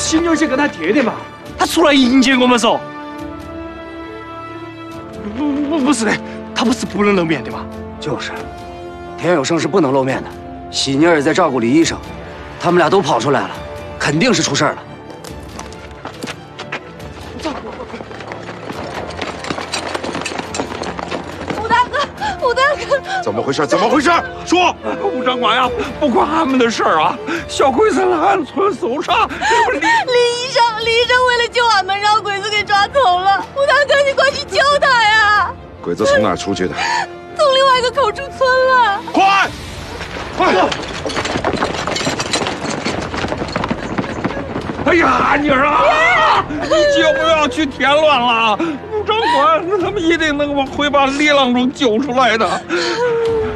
喜妞是跟他爹的嘛， 他出来迎接我们嗦。 不是的，他不是不能露面的吗？ 就是，田有生是不能露面的。喜妮儿在照顾李医生，他们俩都跑出来了，肯定是出事了。 武大哥， 怎么回事？怎么回事？说， 吴长官呀，不关俺们的事儿啊！小鬼子来俺村搜查， 李医生为了救俺们，让鬼子给抓走了。武大哥，你快去救他呀！ 鬼子从哪儿出去的？ 从另外一个口出村了。 快！ 哎呀，妮儿啊，你就不要去添乱了。吴长官，他们一定能会把李郎中救出来的。